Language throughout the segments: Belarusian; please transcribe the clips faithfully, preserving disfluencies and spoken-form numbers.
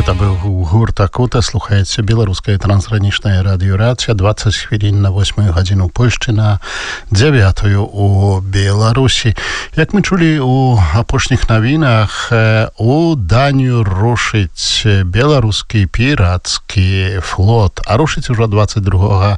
Гэта быў гурт Акута, слухаеце беларускае трансгранічнае радыёрацыя, двадцать хвілін на восьмую гадзіну Польшчы, на дзявятую у Беларусі. Як мы чулі у апошніх навінах, у Данію рушыць беларускі пірацкі флот, а рушыць ужо двадцать другога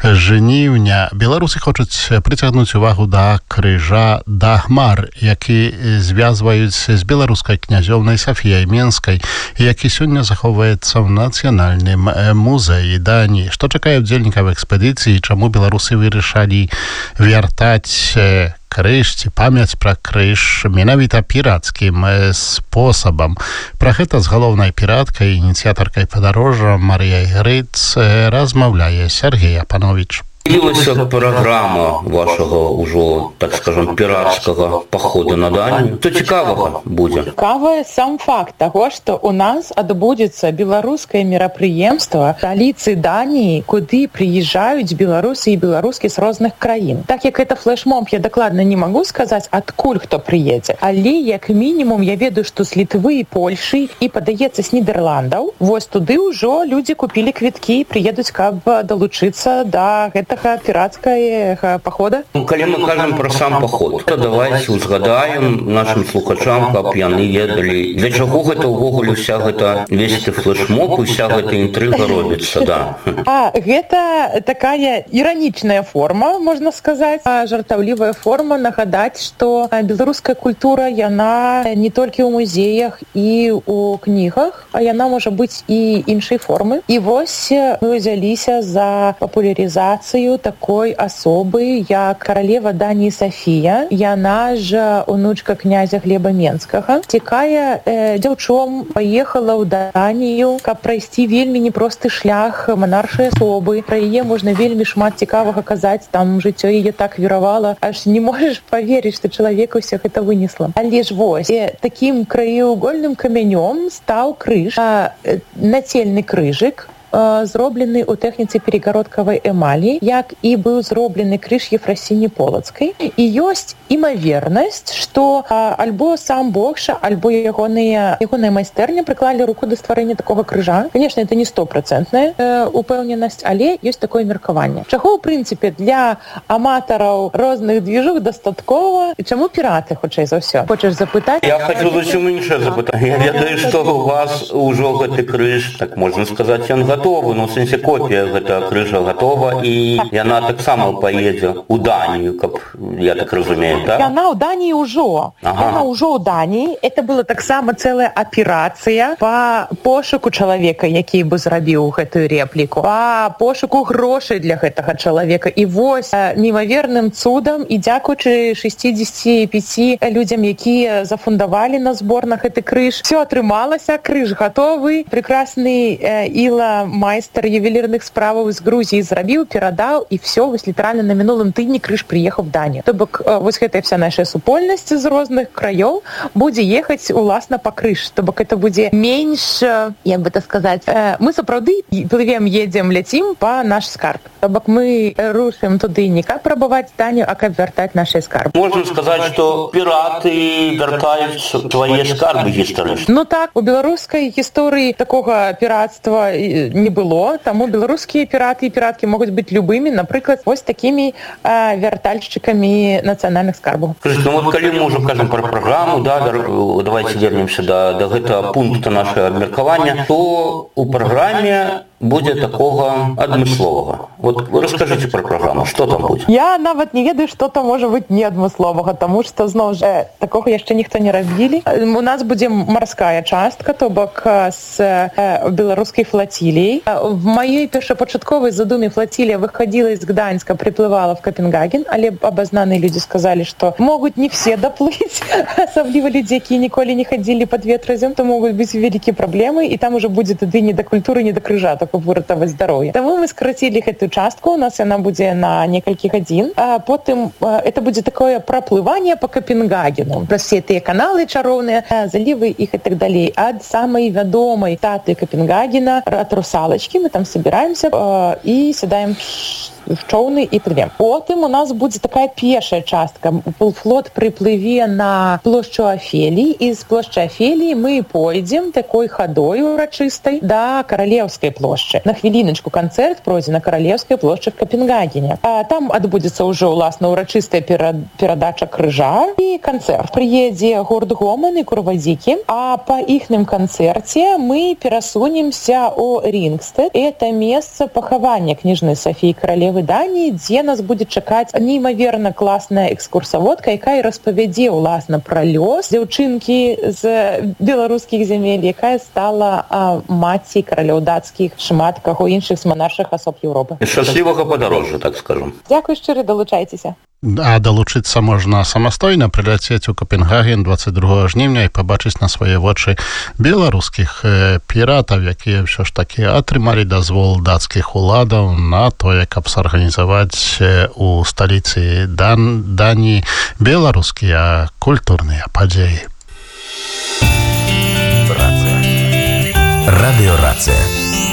жніўня. Беларусы хочуць прыцягнуць увагу да крыжа Дахмар, які звязваюць з беларускай князёўнай Сафіяй Менскай, які сёння захоўваецца ў нацыянальным музеі Даніі. Што чакае удзельнікаў экспедыцыі, чаму беларусы вырашалі вяртаць крыж ці памяць пра крыж менавіта пірацкім спосабам. Пра гэта з галоўнай піраткай, ініцыятаркай падарожжа Марыяй Грыц размаўляе Сергей Апанович. З'явілася праграма вашага ўжо, так скажем, пірацкага паходу на Данію. Што цікавага будзе? Цікавы сам факт таго, што у нас адбудзецца беларускае мерапрыемства в сталіцы Даніі, куды прыязджаюць беларусы і беларускі з розных краін. Так як это флешмоб, я дакладна не магу сказаць, адкуль хто прыедзе. Але як мінімум я ведаю, што з Літвы і Польшы і, падаецца, з Нідерландаў. Вось туды ўжо людзі купілі квіткі і прыедуць, каб далучыцца да гэтага пірацкага пахода. Калі мы кажам пра сам паход, то давайте узгадаем нашим слухачам, каб яны ведалі, для чаго гэта ўвогуле вся гэта весь ты флешмоб, уся гэта інтрыга робіцца, да. А гэта такая іранічная форма, можна сказаць, жартаўлівая форма нагадаць, што беларуская культура, яна не толькі ў музеях і ў кнігах, а яна можа быць і іншай формы. І вось мы ўзяліся за папулярызацыю такой асобы, як каралева Даніі Сафія. Яна ж унучка князя Глеба Менскага, якая э, дзяўчом паехала ў Данію, каб прайсці вельмі непросты шлях манаршай асобы. Пра яе можна вельмі шмат цікавага казаць, там жыццё яе так віравала, аж не можаш паверыць, што чалавека ўсё гэта вынесла. Але ж вось, э, такім краеугольным камянём стаў крыж, а, э, нацельны крыжык, зроблены ў тэхніцы перегародкавай эмалі, як і быў зроблены крыж Ефрасіні Полацкай. І ёсць імавернасць, што альбо сам Богша, альбо ягоныя ягоная майстэрня прыклалі руку да стварэння такога крыжа. Конечно, это не стопроцентная э, упэўненасць, але ёсць такое меркаванне. Чаго, ў прынцыпе, для аматараў розных движух дастаткова. І чаму піраты, хутчэй за ўсё? Хочаш запытаць? Я хочу зусім іншае запытаць. Я ведаю, што у вас ўжо гэты крыж, так можна сказаць, ён готовы, ну, в сэнсе копія гэтага крыжа готова, і яна таксама паедзе ў Данію, каб, я так разумею, так? Яна ў Даніі ўжо. Ага. Яна ўжо ў Даніі. Это была таксама цэлая аперацыя па пошуку чалавека, які бы зрабіў гэтую репліку, па пошуку грошай для гэтага чалавека. І вось, немаверным цудам, і дзякуючы шестидесяти пяти людзям, якія зафундавалі на збор на гэты крыж, все атрымалася, крыж готовы, прекрасны э, Іла майстар ювелірных справаў з Грузіі зрабіў, перадаў, і все, вось літаральна на мінулым тыдні крыж прыехаў в Данію. То бок, вось гэтая вся наша супольнасць з розных краёў будзе ехаць уласна па крыж. То бок, это будзе менш, як бы так сказаць, мы сапраўды плывем, едзем, ляцім па наш скарб. То бок, мы рушым туды не каб прабаваць Данію, а каб вяртаць нашыя скарбы. Можна сказаць, што піраты вяртаюць свае скарбы гістарычныя. Ну так, у беларускай гісторыі такога піратства не было, таму беларускія піраты і піраткі могуць быць любымі, напрыклад, вось такімі а, вяртальшчыкамі нацыянальных скарбаў. Скажите, ну вот калі мы ўжо кажам пра праграму, да, давайте вернемся да, да гэтага пункта нашага абмеркавання, то у праграме будзе такога адмысловага. Вот расскажите пра праграму, што там будзе? Я нават не ведаю, што там можа быць не адмысловага, таму што, зноў жа, такога яшчэ ніхто не рабілі. У нас будзе марская частка, то бок з беларускай флотилией. В маёй першапачатковай задуме флотилия выходила из Гданьска, приплывала в Копенгаген, але абазнаныя людзі сказалі, што могуць не все доплыць, асабліва людзі, якія ніколі не хадзілі пад ветразем, то могуць быць вялікія праблемы, і там уже будзе тады не да культуры, не да крыжа, каб выратаваць здароўе. Таму мы скарацілі гэтую частку, у нас яна будзе на некалькі гадзін, а потым это будзе такое праплыванне па Копенгагену, праз все тыя каналы чароўныя, залівы іх і так далей. Ад самай вядомай статуі Копенгагена, ад Русалачкі, мы там собираемся э, і сядаем човны і плывем. Потым у нас будзе такая першая частка. Флот прыплыве на плошчу Афелій, і з плошчы Афелії мы пойдзем такой хадой урачыстай да Каралеўскай плошчы. На хвіліначку канцэрт пройдзе на Каралеўскай плошчы в Капенгагене. А там адбудзецца ўжо ўласна урачыстая перадача крыжа і канцэрт. Прыедзе гурт Гоман і Курвадзікі, а па іхным канцэрце мы перасунемся у Рингстед. Это месца пахавання княжны Софіі каралевы Даніі, дзе нас будзе чакаць неймаверна класная экскурсаводка, якая распавядзе ўласна пра лёс дзяўчынкі з беларускіх зямель, якая стала а, маці каралёў дацкіх, шмат каго іншых з манаршых асоб Еўропы. Шчаслівага падарожжа, так скажам. Дзякуй шчыра, далучайцеся. А далучыцца можна самастойна, прыляцець у Копенгаген двадцать другого жніўня і пабачыць на свае вочы беларускіх піратаў, якія ўсё ж такі атрымалі дазвол дацкіх уладаў на тое, каб сарганізаваць у сталіцы Дан... Даніі беларускія культурныя падзеі. Рацыя. Радыёрацыя.